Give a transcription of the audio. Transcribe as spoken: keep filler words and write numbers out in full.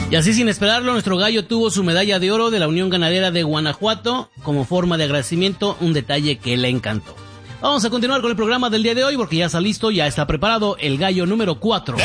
Y así sin esperarlo, nuestro gallo tuvo su medalla de oro de la Unión Ganadera de Guanajuato como forma de agradecimiento, un detalle que le encantó. Vamos a continuar con el programa del día de hoy porque ya está listo, ya está preparado el gallo número cuatro.